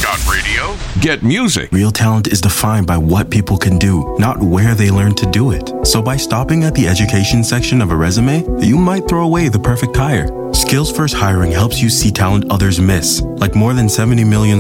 Radio. Get music. Real talent is defined by what people can do, not where they learn to do it. So by stopping at the education section of a resume, you might throw away the perfect hire. Skills First Hiring helps you see talent others miss, like more than 70 million